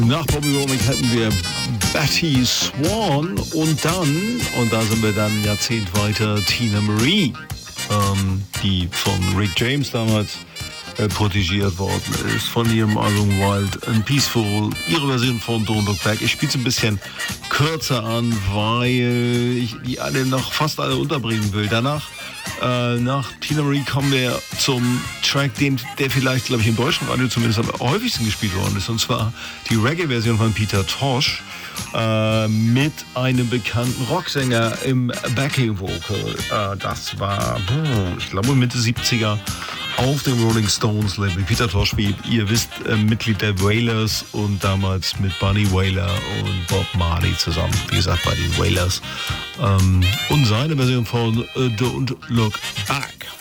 Nach Bobby Womack hatten wir Betty Swan und da sind wir dann ein Jahrzehnt weiter, Teena Marie, die von Rick James damals protegiert worden ist, von ihrem Album Wild and Peaceful, ihre Version von Don't Look Back. Ich spiele es ein bisschen kürzer an, weil ich die fast alle unterbringen will. Danach, nach Teena Marie, kommen wir zum Track, der vielleicht, glaube ich, im deutschen Radio zumindest am häufigsten gespielt worden ist, und zwar die Reggae-Version von Peter Tosh mit einem bekannten Rocksänger im Backing-Vocal. Das war, ich glaube, Mitte 70er auf dem Rolling Stones Label. Peter Tosh, wie ihr wisst, Mitglied der Wailers und damals mit Bunny Wailer und Bob Marley zusammen, wie gesagt, bei den Wailers. Und seine Version von Don't Look Back.